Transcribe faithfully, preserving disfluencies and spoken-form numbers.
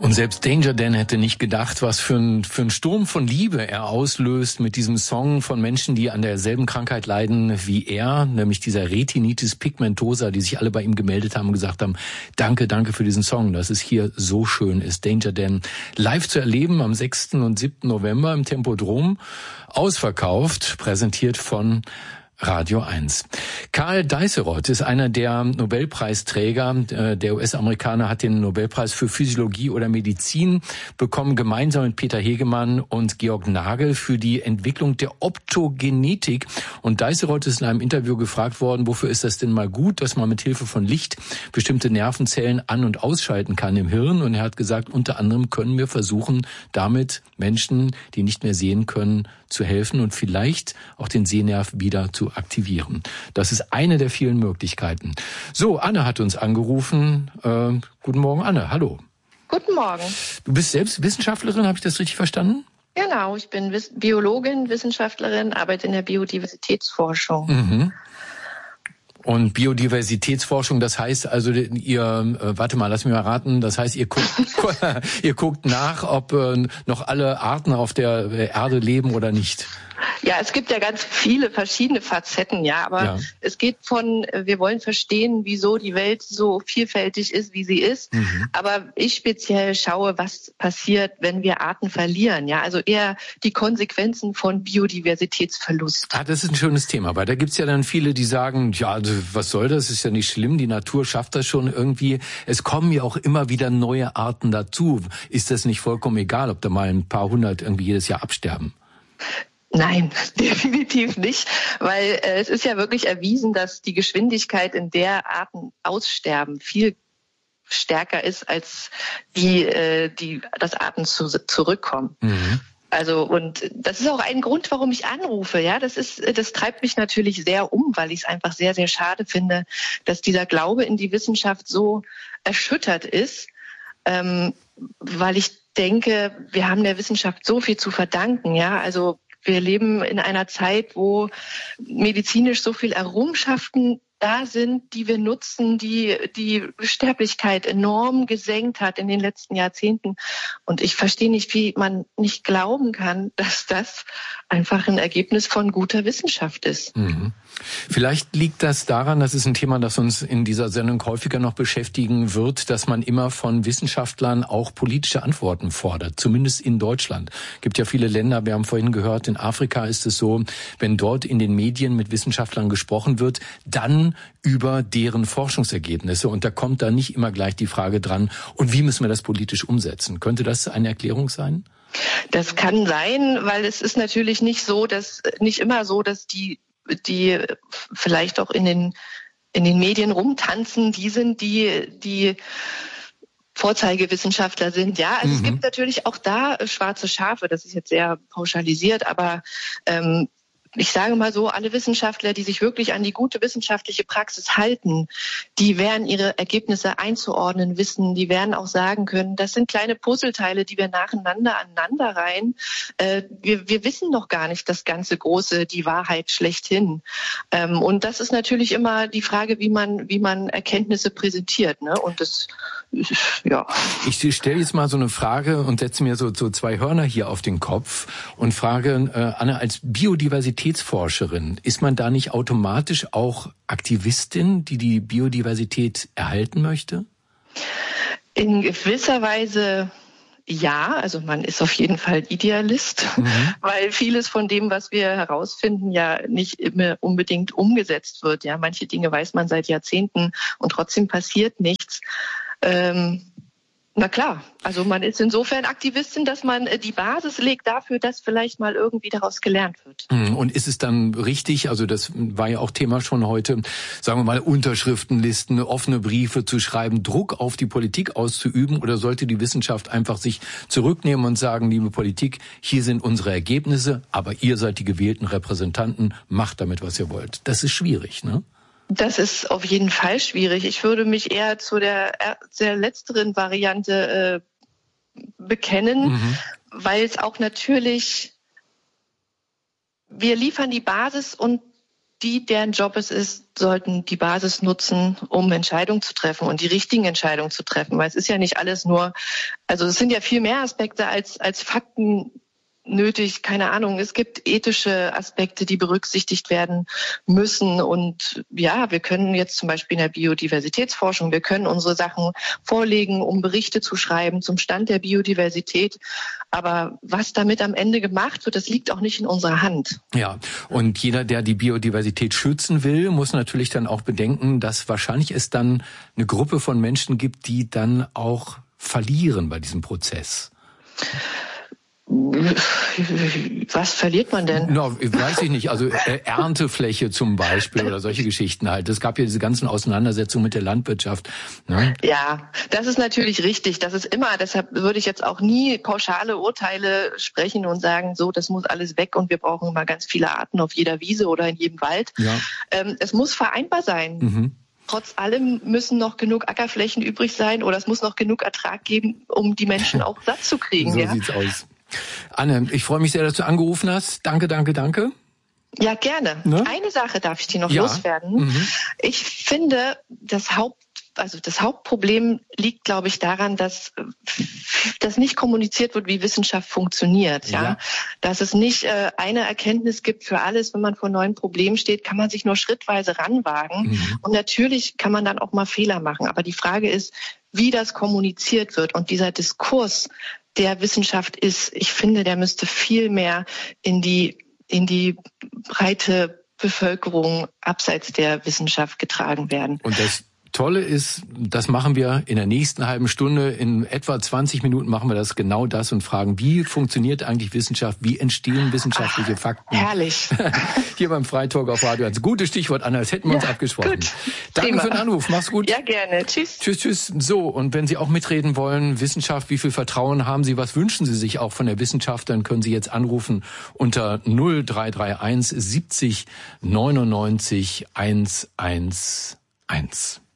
Und selbst Danger Dan hätte nicht gedacht, was für ein, für ein Sturm von Liebe er auslöst mit diesem Song von Menschen, die an derselben Krankheit leiden wie er, nämlich dieser Retinitis pigmentosa, die sich alle bei ihm gemeldet haben und gesagt haben, danke, danke für diesen Song, dass es hier so schön ist. Danger Dan live zu erleben am sechsten und siebten November im Tempodrom, ausverkauft, präsentiert von Radio eins. Karl Deisseroth ist einer der Nobelpreisträger. Der U S-Amerikaner hat den Nobelpreis für Physiologie oder Medizin bekommen, gemeinsam mit Peter Hegemann und Georg Nagel für die Entwicklung der Optogenetik. Und Deisseroth ist in einem Interview gefragt worden, wofür ist das denn mal gut, dass man mit Hilfe von Licht bestimmte Nervenzellen an- und ausschalten kann im Hirn. Und er hat gesagt, unter anderem können wir versuchen, damit Menschen, die nicht mehr sehen können, zu helfen und vielleicht auch den Sehnerv wieder zu aktivieren. Das ist eine der vielen Möglichkeiten. So, Anne hat uns angerufen. Äh, guten Morgen, Anne. Hallo. Guten Morgen. Du bist selbst Wissenschaftlerin, habe ich das richtig verstanden? Genau, ich bin Wiss- Biologin, Wissenschaftlerin, arbeite in der Biodiversitätsforschung. Mhm. Und Biodiversitätsforschung, das heißt also, ihr, äh, warte mal, lass mich mal raten, das heißt, ihr guckt, ihr guckt nach, ob äh, noch alle Arten auf der Erde leben oder nicht. Ja, es gibt ja ganz viele verschiedene Facetten, ja, aber ja. Es geht von, wir wollen verstehen, wieso die Welt so vielfältig ist, wie sie ist. Mhm. Aber ich speziell schaue, was passiert, wenn wir Arten verlieren, ja, also eher die Konsequenzen von Biodiversitätsverlust. Ah, das ist ein schönes Thema, weil da gibt's ja dann viele, die sagen, ja, also was soll das, ist ja nicht schlimm, die Natur schafft das schon irgendwie. Es kommen ja auch immer wieder neue Arten dazu. Ist das nicht vollkommen egal, ob da mal ein paar hundert irgendwie jedes Jahr absterben? Nein, definitiv nicht, weil äh, es ist ja wirklich erwiesen, dass die Geschwindigkeit, in der Arten aussterben, viel stärker ist als die, äh, die dass Arten zu, zurückkommen. Mhm. Also und das ist auch ein Grund, warum ich anrufe. Ja, das ist, das treibt mich natürlich sehr um, weil ich es einfach sehr, sehr schade finde, dass dieser Glaube in die Wissenschaft so erschüttert ist, ähm, weil ich denke, wir haben der Wissenschaft so viel zu verdanken. Ja, also wir leben in einer Zeit, wo medizinisch so viel Errungenschaften da sind, die wir nutzen, die die Sterblichkeit enorm gesenkt hat in den letzten Jahrzehnten. Und ich verstehe nicht, wie man nicht glauben kann, dass das einfach ein Ergebnis von guter Wissenschaft ist. Mhm. Vielleicht liegt das daran, das ist ein Thema, das uns in dieser Sendung häufiger noch beschäftigen wird, dass man immer von Wissenschaftlern auch politische Antworten fordert, zumindest in Deutschland. Es gibt ja viele Länder, wir haben vorhin gehört, in Afrika ist es so, wenn dort in den Medien mit Wissenschaftlern gesprochen wird, dann über deren Forschungsergebnisse. Und da kommt da nicht immer gleich die Frage dran, und wie müssen wir das politisch umsetzen? Könnte das eine Erklärung sein? Das kann sein, weil es ist natürlich nicht so, dass nicht immer so, dass die die vielleicht auch in den in den Medien rumtanzen, die sind die die Vorzeigewissenschaftler sind. Ja, also mhm. Es gibt natürlich auch da schwarze Schafe. Das ist jetzt sehr pauschalisiert, aber ähm, ich sage mal so, alle Wissenschaftler, die sich wirklich an die gute wissenschaftliche Praxis halten, die werden ihre Ergebnisse einzuordnen wissen, die werden auch sagen können, das sind kleine Puzzleteile, die wir nacheinander aneinander reihen. Äh, wir, wir wissen noch gar nicht das ganze Große, die Wahrheit schlechthin. Ähm, und das ist natürlich immer die Frage, wie man, wie man Erkenntnisse präsentiert, ne? Und das, ja. Ich stelle jetzt mal so eine Frage und setze mir so, so zwei Hörner hier auf den Kopf und frage, äh, Anne, als Biodiversitätsforscherin, ist man da nicht automatisch auch Aktivistin, die die Biodiversität erhalten möchte? In gewisser Weise ja, also man ist auf jeden Fall Idealist, mhm. weil vieles von dem, was wir herausfinden, ja nicht immer unbedingt umgesetzt wird. Ja, manche Dinge weiß man seit Jahrzehnten und trotzdem passiert nichts. Ähm, na klar, also man ist insofern Aktivistin, dass man die Basis legt dafür, dass vielleicht mal irgendwie daraus gelernt wird. Und ist es dann richtig, also das war ja auch Thema schon heute, sagen wir mal Unterschriftenlisten, offene Briefe zu schreiben, Druck auf die Politik auszuüben, oder sollte die Wissenschaft einfach sich zurücknehmen und sagen, liebe Politik, hier sind unsere Ergebnisse, aber ihr seid die gewählten Repräsentanten, macht damit, was ihr wollt. Das ist schwierig, ne? Das ist auf jeden Fall schwierig. Ich würde mich eher zu der, der letzteren Variante äh, bekennen, mhm. weil es auch natürlich, wir liefern die Basis und die, deren Job es ist, sollten die Basis nutzen, um Entscheidungen zu treffen und die richtigen Entscheidungen zu treffen. Weil es ist ja nicht alles nur, also es sind ja viel mehr Aspekte als, als Fakten nötig, keine Ahnung. Es gibt ethische Aspekte, die berücksichtigt werden müssen. Und ja, wir können jetzt zum Beispiel in der Biodiversitätsforschung, wir können unsere Sachen vorlegen, um Berichte zu schreiben zum Stand der Biodiversität. Aber was damit am Ende gemacht wird, das liegt auch nicht in unserer Hand. Ja, und jeder, der die Biodiversität schützen will, muss natürlich dann auch bedenken, dass wahrscheinlich es dann eine Gruppe von Menschen gibt, die dann auch verlieren bei diesem Prozess. Was verliert man denn? No, weiß ich nicht. Also äh, Erntefläche zum Beispiel oder solche Geschichten halt. Es gab ja diese ganzen Auseinandersetzungen mit der Landwirtschaft. Ne? Ja, das ist natürlich richtig. Das ist immer, deshalb würde ich jetzt auch nie pauschale Urteile sprechen und sagen, so, das muss alles weg und wir brauchen immer ganz viele Arten auf jeder Wiese oder in jedem Wald. Ja. Ähm, es muss vereinbar sein. Mhm. Trotz allem müssen noch genug Ackerflächen übrig sein oder es muss noch genug Ertrag geben, um die Menschen auch satt zu kriegen. So ja? sieht's aus. Anne, ich freue mich sehr, dass du angerufen hast. Danke, danke, danke. Ja, gerne. Ne? Eine Sache darf ich dir noch ja. loswerden. Mhm. Ich finde, das Haupt, also das Hauptproblem liegt, glaube ich, daran, dass das nicht kommuniziert wird, wie Wissenschaft funktioniert. Ja, ja. Dass es nicht äh, eine Erkenntnis gibt für alles. Wenn man vor neuen Problemen steht, kann man sich nur schrittweise ranwagen. Mhm. Und natürlich kann man dann auch mal Fehler machen. Aber die Frage ist, wie das kommuniziert wird. Und dieser Diskurs der Wissenschaft ist, ich finde, der müsste viel mehr in die, in die breite Bevölkerung abseits der Wissenschaft getragen werden. Und das Tolle ist, das machen wir in der nächsten halben Stunde. In etwa zwanzig Minuten machen wir das genau das und fragen, wie funktioniert eigentlich Wissenschaft? Wie entstehen wissenschaftliche Ach, Fakten? Herrlich. Hier beim Freitalk auf Radio eins. Gutes Stichwort, Anna, das hätten wir ja, uns abgesprochen. Gut. Danke Thema. Für den Anruf. Mach's gut. Ja, gerne. Tschüss. Tschüss, tschüss. So, und wenn Sie auch mitreden wollen, Wissenschaft, wie viel Vertrauen haben Sie? Was wünschen Sie sich auch von der Wissenschaft? Dann können Sie jetzt anrufen unter null drei drei eins siebzig neunundneunzig hunderteins.